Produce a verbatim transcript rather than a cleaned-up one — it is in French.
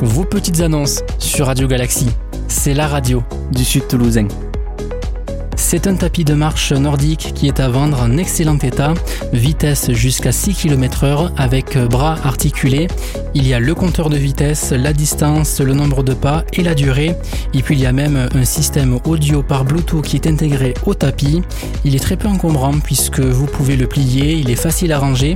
vos petites annonces sur Radio Galaxie. C'est la radio du Sud Toulousain. C'est un tapis de marche nordique qui est à vendre en excellent état, vitesse jusqu'à six kilomètres heure avec bras articulés. Il y a le compteur de vitesse, la distance, le nombre de pas et la durée. Et puis il y a même un système audio par Bluetooth qui est intégré au tapis. Il est très peu encombrant puisque vous pouvez le plier, il est facile à ranger